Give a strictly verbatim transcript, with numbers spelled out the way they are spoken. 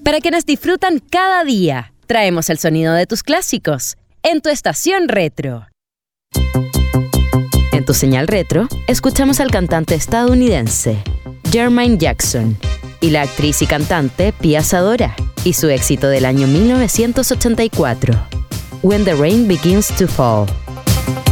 Para quienes disfrutan cada día, traemos el sonido de tus clásicos en tu estación retro. En tu señal retro, escuchamos al cantante estadounidense Jermaine Jackson y la actriz y cantante Pia Zadora y su éxito del año mil novecientos ochenta y cuatro, When the Rain Begins to Fall.